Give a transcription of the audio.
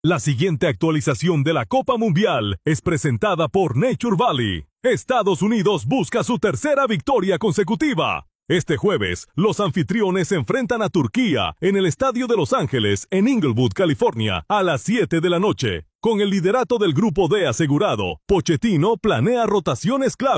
La siguiente actualización de la Copa Mundial es presentada por Nature Valley. Estados Unidos busca su tercera victoria consecutiva. Este jueves, los anfitriones se enfrentan a Turquía en el Estadio de Los Ángeles, en Inglewood, California, a las 7 de la noche. Con el liderato del Grupo D asegurado, Pochettino planea rotaciones clave.